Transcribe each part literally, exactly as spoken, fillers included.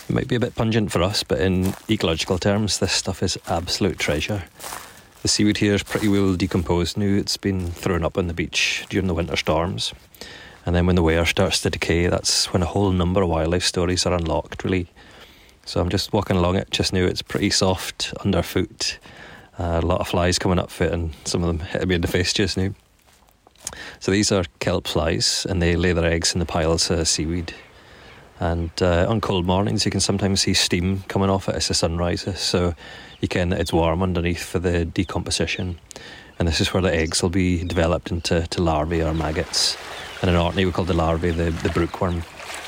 It might be a bit pungent for us, but in ecological terms, this stuff is absolute treasure. The seaweed here is pretty well decomposed now. It's been thrown up on the beach during the winter storms. And then when the weir starts to decay, that's when a whole number of wildlife stories are unlocked, really. So I'm just walking along it just now. It's pretty soft underfoot. Uh, a lot of flies coming up for it, and some of them hit me in the face just now. So these are kelp flies, and they lay their eggs in the piles of seaweed. And uh, on cold mornings, you can sometimes see steam coming off it as the sun rises. So you can, it's warm underneath for the decomposition. And this is where the eggs will be developed into to larvae or maggots. And in Orkney, we call the larvae the, the brookworm.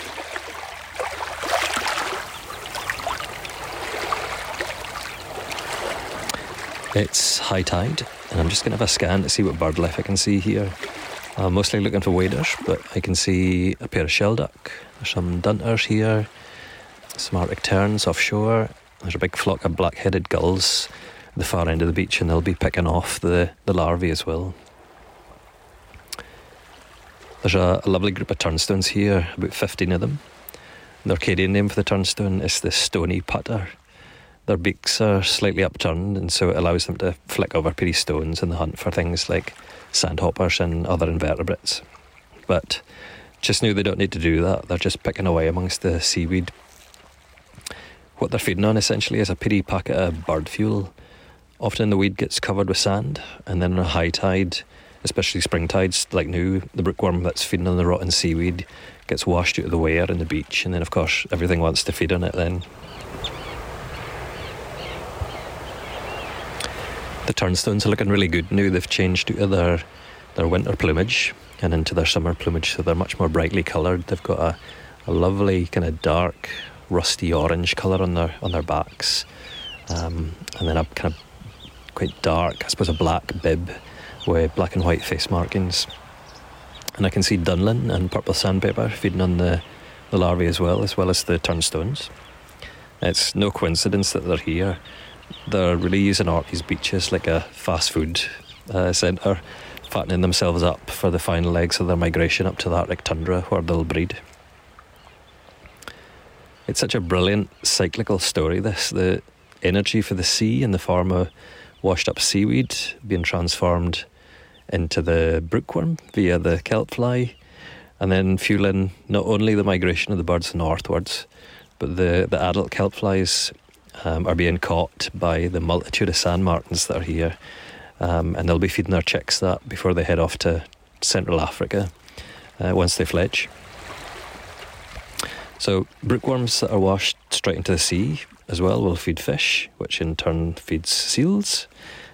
It's high tide, and I'm just going to have a scan to see what bird life I can see here. I'm mostly looking for waders, but I can see a pair of shelduck. There's some dunters here, some Arctic terns offshore. There's a big flock of black-headed gulls at the far end of the beach, and they'll be picking off the, the larvae as well. There's a, a lovely group of turnstones here, about fifteen of them. The Orcadian name for the turnstone is the stony putter. Their beaks are slightly upturned, and so it allows them to flick over pretty stones in the hunt for things like sandhoppers and other invertebrates. But just now they don't need to do that. They're just picking away amongst the seaweed. What they're feeding on essentially is a pretty packet of bird fuel. Often the weed gets covered with sand, and then on a high tide, especially spring tides like now, the brookworm that's feeding on the rotten seaweed gets washed out of the weir in the beach, and then of course everything wants to feed on it then. The turnstones are looking really good now. They've changed out of their, their winter plumage and into their summer plumage, so they're much more brightly coloured. They've got a, a lovely kind of dark, rusty orange colour on their on their backs, um, and then a kind of quite dark, I suppose, a black bib with black and white face markings. And I can see dunlin and purple sandpaper feeding on the, the larvae as well, as well as the turnstones. It's no coincidence that they're here. They're really using Orkney's beaches like a fast food uh, centre, fattening themselves up for the final legs of their migration up to the Arctic tundra where they'll breed. It's such a brilliant cyclical story, this. The energy for the sea in the form of washed up seaweed being transformed into the brookworm via the kelp fly, and then fueling not only the migration of the birds northwards, but the, the adult kelp flies Um, are being caught by the multitude of sand martins that are here, um, and they'll be feeding their chicks that before they head off to Central Africa uh, once they fledge. So brookworms that are washed straight into the sea as well will feed fish, which in turn feeds seals,